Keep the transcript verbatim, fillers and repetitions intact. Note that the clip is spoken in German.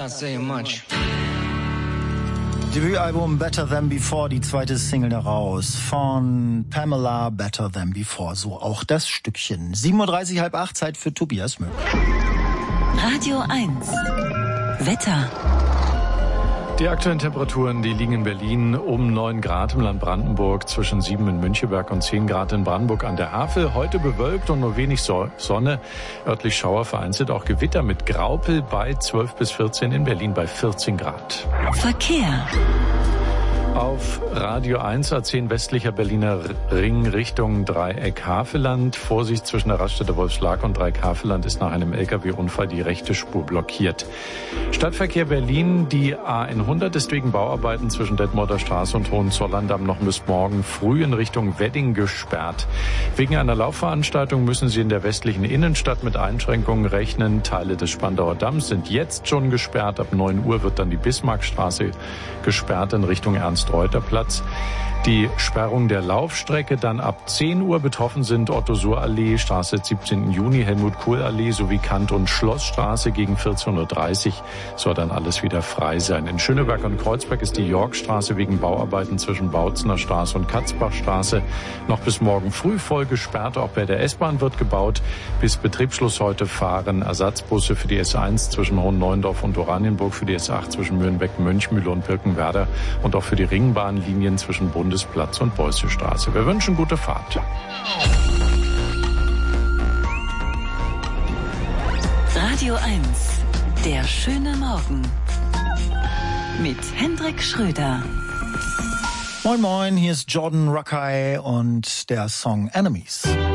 not saying much. Debütalbum Better Than Before, die zweite Single daraus von Pamela, Better Than Before. So auch das Stückchen. sieben Uhr dreißig, halb acht, Zeit für Tobias Möck. Radio eins. Wetter. Die aktuellen Temperaturen, die liegen in Berlin um neun Grad, im Land Brandenburg zwischen sieben in Müncheberg und zehn Grad in Brandenburg an der Havel. Heute bewölkt und nur wenig Sonne. Örtlich Schauer, vereinzelt auch Gewitter mit Graupel bei zwölf bis vierzehn, in Berlin bei vierzehn Grad. Verkehr. Auf Radio eins A zehn westlicher Berliner Ring Richtung Dreieck Havelland. Vorsicht, zwischen der Raststätte Wolfschlag und Dreieck Havelland ist nach einem L K W-Unfall die rechte Spur blockiert. Stadtverkehr Berlin, die A hundert ist wegen Bauarbeiten zwischen Detmolder Straße und Hohenzollern-Damm noch bis morgen früh in Richtung Wedding gesperrt. Wegen einer Laufveranstaltung müssen Sie in der westlichen Innenstadt mit Einschränkungen rechnen. Teile des Spandauer Damms sind jetzt schon gesperrt. Ab neun Uhr wird dann die Bismarckstraße gesperrt in Richtung Ernst-Reuter-Platz. Die Sperrung der Laufstrecke dann ab zehn Uhr. Betroffen sind Otto-Suhr-Allee, Straße siebzehnten Juni, Helmut-Kohl-Allee sowie Kant- und Schlossstraße. Gegen vierzehn Uhr dreißig soll dann alles wieder frei sein. In Schöneberg und Kreuzberg ist die Yorkstraße wegen Bauarbeiten zwischen Bautzener Straße und Katzbachstraße noch bis morgen früh voll gesperrt. Auch bei der S-Bahn wird gebaut. Bis Betriebsschluss heute fahren Ersatzbusse für die S eins zwischen Hohen-Neuendorf und Oranienburg, für die S acht zwischen Mühlenbeck, Mönchmühle und Birkenwerder und auch für die Ringbahnlinien zwischen Bundesplatz und Beussestraße. Wir wünschen gute Fahrt. Radio eins. Der schöne Morgen. Mit Hendrik Schröder. Moin moin, hier ist Jordan Rakei und der Song Enemies.